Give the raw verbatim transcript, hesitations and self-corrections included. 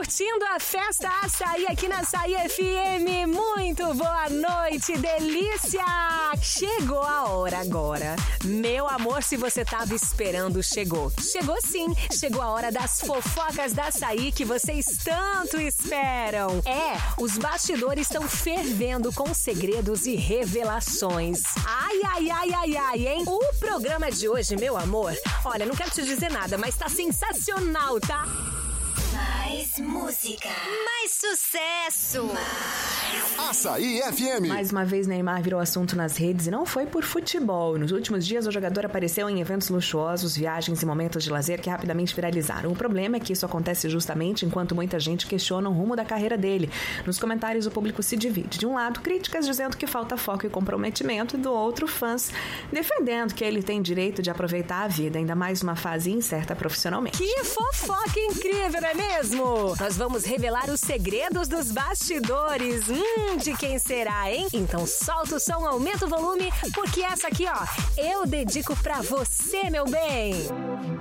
curtindo a festa Açaí aqui na Açaí F M. Muito boa noite, delícia! Chegou a hora agora. Meu amor, se você tava esperando, chegou. Chegou sim, chegou a hora das fofocas da Açaí que vocês tanto esperam. É, os bastidores estão fervendo com segredos e revelações. Ai, ai, ai, ai, ai, hein? O programa de hoje, meu amor, olha, não quero te dizer nada, mas tá sensacional, tá? Mais música. Mais sucesso. Mais. Açaí F M. Mais uma vez, Neymar virou assunto nas redes e não foi por futebol. Nos últimos dias, o jogador apareceu em eventos luxuosos, viagens e momentos de lazer que rapidamente viralizaram. O problema é que isso acontece justamente enquanto muita gente questiona o rumo da carreira dele. Nos comentários, o público se divide. De um lado, críticas dizendo que falta foco e comprometimento, e do outro, fãs defendendo que ele tem direito de aproveitar a vida, ainda mais numa fase incerta profissionalmente. Que fofoca incrível, não é mesmo? Nós vamos revelar os segredos dos bastidores. Hum, de quem será, hein? Então solta o som, aumenta o volume, porque essa aqui, ó, eu dedico pra você, meu bem.